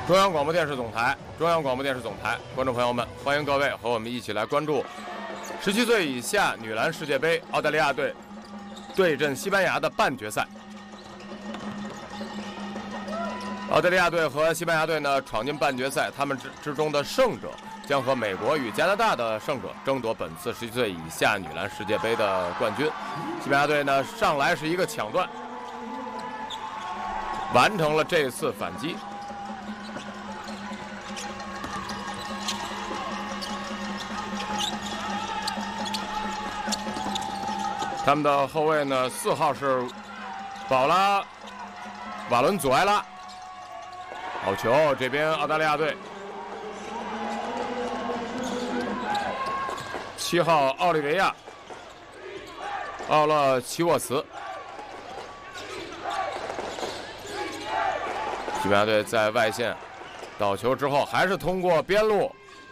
中央广播电视总台，观众朋友们，欢迎各位和我们一起来关注17岁以下女篮世界杯，澳大利亚队对阵西班牙的半决赛。澳大利亚队和西班牙队呢闯进半决赛，他们之中的胜者将和美国与加拿大的胜者争夺本次17岁以下女篮世界杯的冠军。西班牙队呢上来是一个抢断，完成了这次反击。他们的后卫呢，4号是保拉·瓦伦祖埃拉，好球！这边澳大利亚队7号奥利维亚·奥勒齐沃茨。西班牙队在外线倒球之后，还是通过边路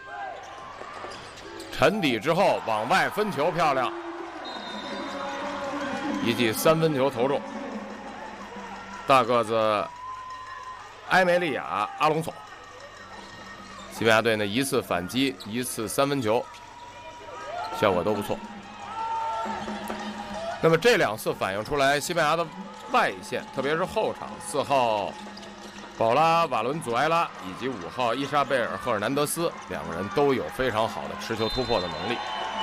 沉底之后往外分球，漂亮！一记3分球投中，大个子埃梅利亚·阿隆索。西班牙队呢一次反击，一次3分球，效果都不错。那么这2次反映出来，西班牙的外线，特别是后场4号保拉·瓦伦祖埃拉以及5号伊莎贝尔·赫尔南德斯2个人都有非常好的持球突破的能力。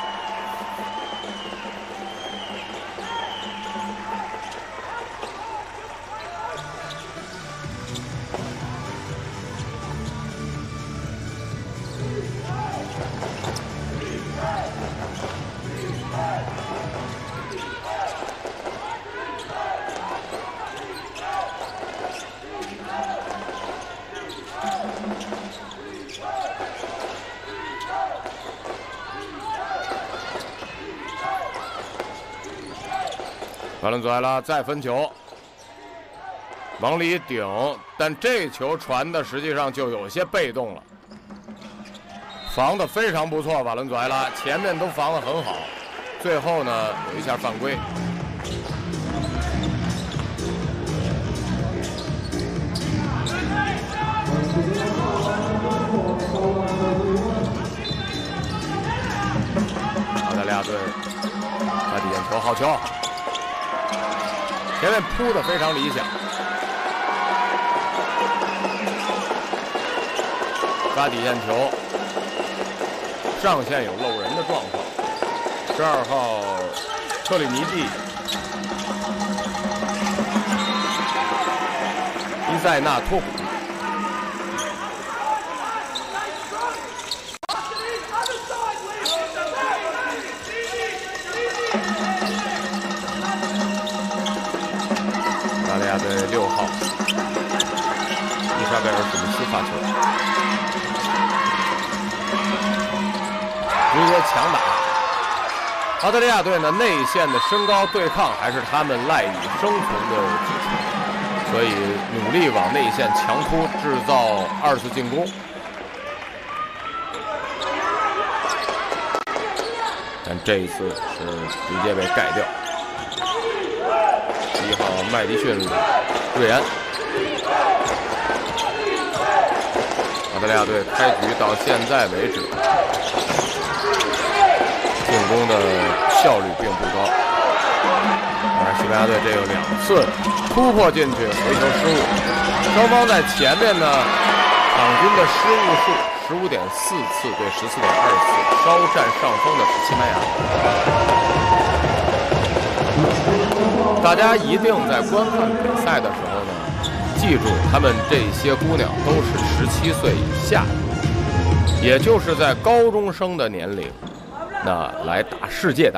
瓦伦祖埃拉再分球，往里顶，但这球传的实际上就有些被动了，防得非常不错。瓦伦祖埃拉前面都防得很好，最后呢有一下犯规。澳大利亚队发底线球，好球！前面扑的非常理想，发底线球，上线有漏人的状况。12号特里尼蒂伊塞纳托古。澳大利亚队6号伊莎贝尔·史密斯发球，直接强打。澳大利亚队呢内线的身高对抗还是他们赖以生存的基础，所以努力往内线强突，制造2次进攻。但这一次是直接被盖掉。1号麦迪逊·瑞安。澳大利亚队开局到现在为止，进攻的效率并不高。而西班牙队这有2次突破进去，回球失误。双方在前面呢，场均的失误数15.4次对14.2次，稍占上风的是西班牙。大家一定在观看比赛的时候呢，记住他们这些姑娘都是17岁以下的，也就是在高中生的年龄，那来打世界大